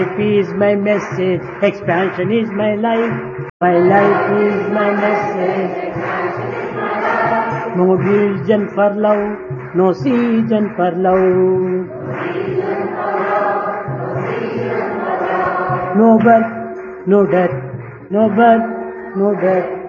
Life is my message, expansion is my life. My life is my message. No vision for love, no season for love. No birth, no death, no birth, no death.